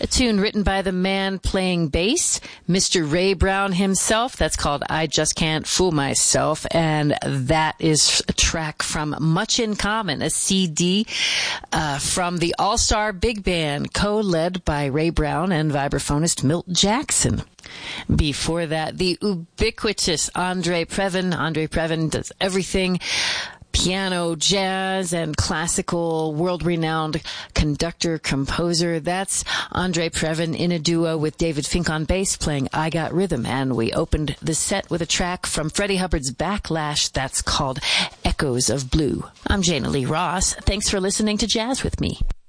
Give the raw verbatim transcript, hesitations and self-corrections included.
tune written by the man playing bass, Mister Ray Brown himself. That's called I Just Can't Fool Myself. And that is a track from Much in Common, a C D uh, from the All-Star Big Band, co-led by Ray Brown and vibraphonist Milt Jackson. Before that, the ubiquitous Andre Previn. Andre Previn does everything. Piano, jazz, and classical, world-renowned conductor, composer. That's Andre Previn in a duo with David Fink on bass playing I Got Rhythm. And we opened the set with a track from Freddie Hubbard's Backlash that's called Echoes of Blue. I'm Jana Lee Ross. Thanks for listening to Jazz with Me.